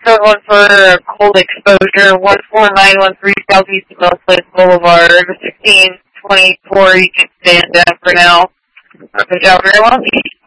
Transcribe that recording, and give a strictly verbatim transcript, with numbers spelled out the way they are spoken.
code one for cold exposure, one four nine one three Southeast North Place Boulevard, sixteen twenty-four. You can stand up for now. Good job, very well.